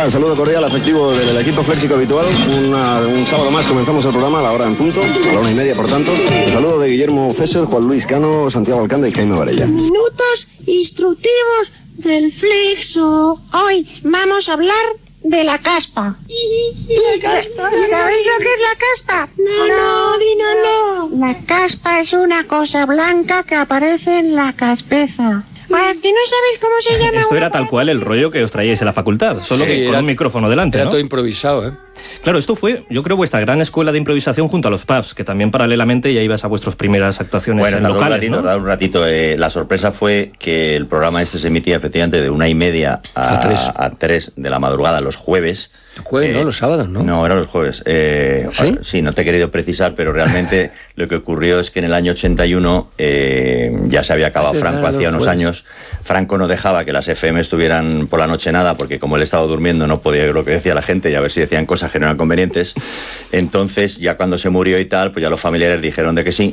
Hola, saludo cordial, afectivo del equipo Flexico habitual. Un sábado más comenzamos el programa a la hora en punto, a la 1:30 por tanto. El saludo de Guillermo Fesser, Juan Luis Cano, Santiago Alcanda y Jaime Varela. Minutos instructivos del Flexo. Hoy vamos a hablar de la caspa. ¿Sabéis lo que es la caspa? No, dínoslo. La caspa es una cosa blanca que aparece en la caspeza. ¿A qué no sabéis cómo se llama? Esto era tal cual el rollo que os traíais en la facultad, solo que con un micrófono delante, era ¿no? Todo improvisado, ¿eh? Claro, esto fue, yo creo, vuestra gran escuela de improvisación junto a los pubs, que también paralelamente ya ibas a vuestras primeras actuaciones en locales, ¿no? Un ratito. La sorpresa fue que el programa este se emitía efectivamente de 1:30 a 3 de la madrugada los jueves. Jueves, ¿no? Los sábados, ¿no? No, eran los jueves. ¿Sí? Sí, no te he querido precisar, pero realmente lo que ocurrió es que en el año 81 ya se había acabado Franco hacía unos años. Franco no dejaba que las FM estuvieran por la noche nada, porque como él estaba durmiendo no podía oír lo que decía la gente y a ver si decían cosas que no eran convenientes. Entonces, ya cuando se murió y tal, pues ya los familiares dijeron de que sí.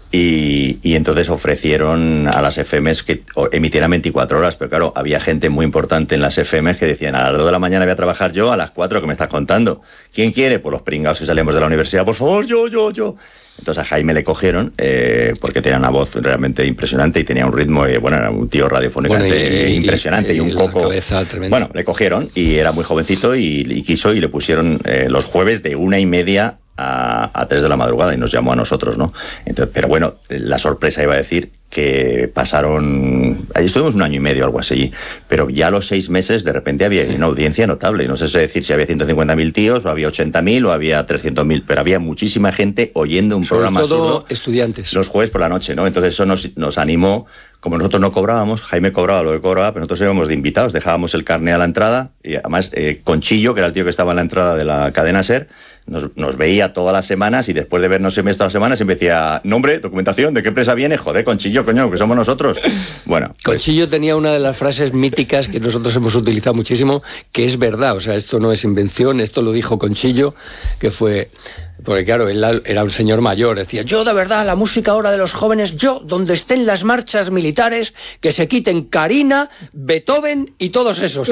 Y entonces ofrecieron a las FMs que emitieran 24 horas, pero claro, había gente muy importante en las FMs que decían: a las 2 de la mañana voy a trabajar yo, a las 4 que me estás contando. ¿Quién quiere? Pues los pringados que salimos de la universidad, por favor, yo. Entonces a Jaime le cogieron, porque tenía una voz realmente impresionante y tenía un ritmo, era un tío radiofónicamente impresionante y un coco. Cabeza tremenda. Bueno, le cogieron y era muy jovencito y quiso, y le pusieron los jueves de 1:30 a 3 de la madrugada y nos llamó a nosotros, ¿no? Entonces, pero bueno, la sorpresa iba a decir que pasaron... Ahí estuvimos 1 año y medio, algo así, pero ya a los 6 meses de repente había una audiencia notable. No sé decir si había 150.000 tíos, o había 80.000, o había 300.000, pero había muchísima gente oyendo un programa sobre todo absurdo estudiantes. Los jueves por la noche, ¿no? Entonces eso nos animó. Como nosotros no cobrábamos, Jaime cobraba lo que cobraba, pero nosotros íbamos de invitados, dejábamos el carné a la entrada, y además Conchillo, que era el tío que estaba en la entrada de la cadena SER, nos veía todas las semanas, y después de vernos todas las semanas siempre decía: nombre, documentación, ¿de qué empresa viene? Joder, Conchillo, coño, que somos nosotros. Bueno, pues... Conchillo tenía una de las frases míticas que nosotros hemos utilizado muchísimo, que es verdad, o sea, esto no es invención, esto lo dijo Conchillo, que fue... Porque claro, él era un señor mayor, decía: yo de verdad, la música ahora de los jóvenes, yo, donde estén las marchas militares, que se quiten Carina, Beethoven y todos esos.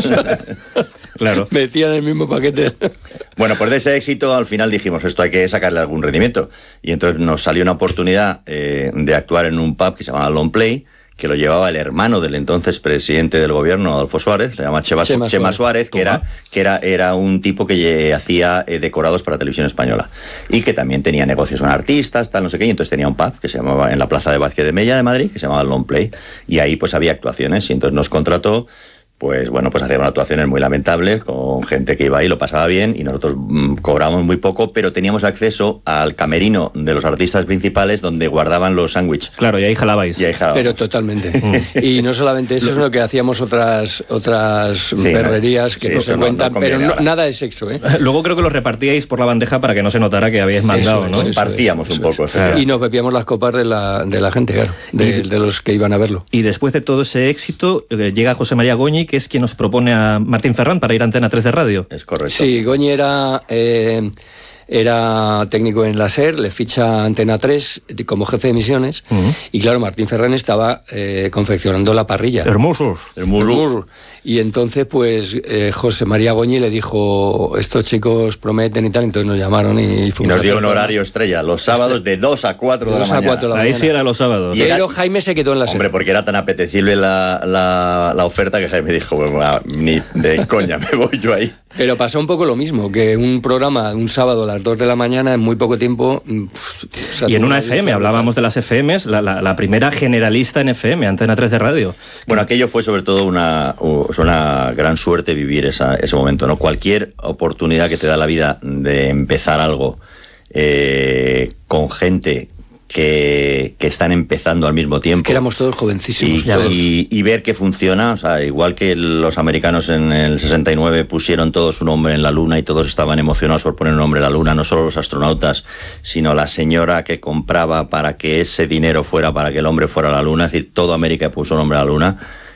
Claro. Metían el mismo paquete. Bueno, pues de ese éxito al final dijimos: esto hay que sacarle algún rendimiento. Y entonces nos salió una oportunidad de actuar en un pub que se llamaba Long Play, que lo llevaba el hermano del entonces presidente del gobierno, Adolfo Suárez, le llama Chema Suárez, que era un tipo que hacía decorados para Televisión Española y que también tenía negocios con artistas, tal, no sé qué, y entonces tenía un pub que se llamaba, en la Plaza de Vázquez de Mella de Madrid, que se llamaba Long Play, y ahí pues había actuaciones, y entonces nos contrató. Pues bueno, pues hacíamos actuaciones muy lamentables con gente que iba ahí, lo pasaba bien, y nosotros cobramos muy poco, pero teníamos acceso al camerino de los artistas principales donde guardaban los sándwiches. Claro, y ahí jalabais. Pero totalmente. Y no solamente eso, sino que hacíamos otras perrerías que no se cuentan, pero nada de sexo, ¿eh? Luego creo que los repartíais por la bandeja para que no se notara que habíais mandado, ¿no? Esparcíamos un poco. Y nos bebíamos las copas de la gente, claro, de los que iban a verlo. Y después de todo ese éxito, llega José María Goñi, que es quien nos propone a Martín Ferrán para ir a Antena 3 de radio. Es correcto. Sí, Goñi era técnico en la SER, le ficha Antena 3 como jefe de emisiones, y claro, Martín Ferrán estaba confeccionando la parrilla. Hermosos. Y entonces, pues, José María Goñi le dijo: estos chicos prometen y tal, entonces nos llamaron y fuimos. Y nos dio un horario estrella, los sábados de 2 a 4 de la mañana. Ahí sí era los sábados. Pero Jaime se quedó en la SER. Hombre, porque era tan apetecible la oferta que Jaime dijo: bueno, ni de coña me voy yo ahí. Pero pasó un poco lo mismo, que un programa un sábado a las 2 de la mañana, en muy poco tiempo... Y en una FM, hablábamos de las FMs, la primera generalista en FM, Antena 3 de radio. Bueno, aquello fue sobre todo una gran suerte vivir ese momento, ¿no? Cualquier oportunidad que te da la vida de empezar algo con gente que están empezando al mismo tiempo. Que éramos todos jovencísimos. Y ver que funciona, o sea, igual que los americanos en el 69 pusieron todos un hombre en la luna y todos estaban emocionados por poner un hombre en la luna, no solo los astronautas, sino la señora que compraba para que ese dinero fuera para que el hombre fuera a la luna, es decir, toda América puso un hombre a la luna.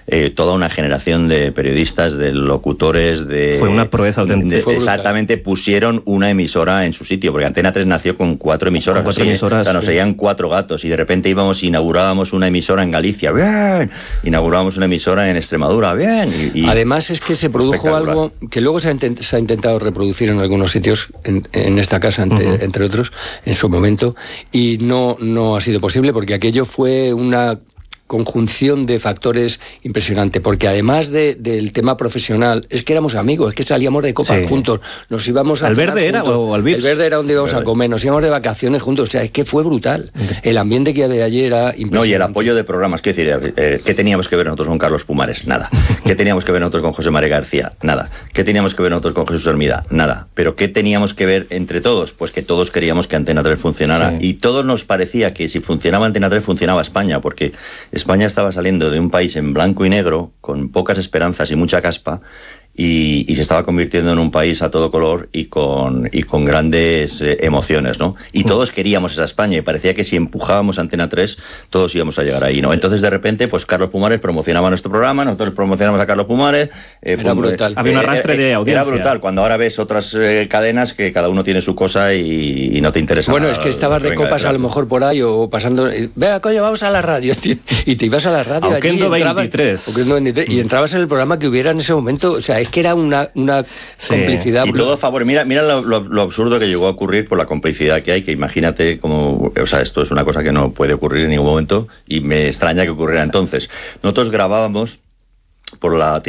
toda una generación de periodistas, de locutores, de... Fue una proeza auténtica. Exactamente, pusieron una emisora en su sitio, porque Antena 3 nació con 4 emisoras. Con 4 emisoras. O sea, nos seguían 4 gatos y de repente inaugurábamos una emisora en Galicia, bien. Inaugurábamos una emisora en Extremadura, bien. Además es que se produjo algo que luego se ha intentado reproducir en algunos sitios, en esta casa, entre otros, en su momento, y no ha sido posible porque aquello fue una conjunción de factores impresionante, porque además del tema profesional, es que éramos amigos, es que salíamos de copas juntos, nos íbamos a ¿Al Verde era o al Vips? El Verde era donde íbamos a comer, nos íbamos de vacaciones juntos, o sea, es que fue brutal. El ambiente que había allí era impresionante. No, y el apoyo de programas, ¿qué decir? ¿Qué teníamos que ver nosotros con Carlos Pumares? Nada. ¿Qué teníamos que ver nosotros con José María García? Nada. ¿Qué teníamos que ver nosotros con Jesús Hermida? Nada. ¿Pero qué teníamos que ver entre todos? Pues que todos queríamos que Antena 3 funcionara, y todos nos parecía que si funcionaba Antena 3 funcionaba España, porque España estaba saliendo de un país en blanco y negro, con pocas esperanzas y mucha caspa, y se estaba convirtiendo en un país a todo color y con grandes emociones, ¿no? Y todos queríamos esa España, y parecía que si empujábamos Antena 3, todos íbamos a llegar ahí, ¿no? Entonces, de repente, pues Carlos Pumares promocionaba nuestro programa, nosotros promocionamos a Carlos Pumares. Era brutal. Había un arrastre de audiencia. Era brutal, cuando ahora ves otras cadenas que cada uno tiene su cosa y no te interesa nada. Es que estabas de copas a lo mejor por ahí, o pasando, venga, coño, vamos a la radio, tío. Y te ibas a la radio allí, y entrabas en el programa que hubiera en ese momento, o sea, es que era una complicidad. Y todo a favor. Mira lo absurdo que llegó a ocurrir por la complicidad que hay, que imagínate cómo... O sea, esto es una cosa que no puede ocurrir en ningún momento y me extraña que ocurriera entonces. Nosotros grabábamos por la